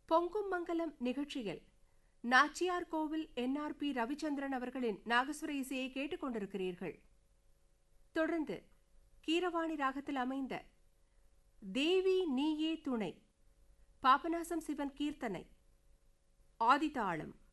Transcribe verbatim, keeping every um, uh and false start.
பொங்கும் மங்கலம் நிகழ்ச்சியில் நாச்சியார் கோவில் என் ஆர் பி ரவிச்சந்திரன் அவர்களின் நாகஸ்வர இசையை கேட்டுக் கொண்டிருக்கிறீர்கள். தொடர்ந்து கீரவாணி ராகத்தில் அமைந்த தேவி நீயே துணை, பாபநாசம் சிவன் கீர்த்தனை, ஆதிதாளம்.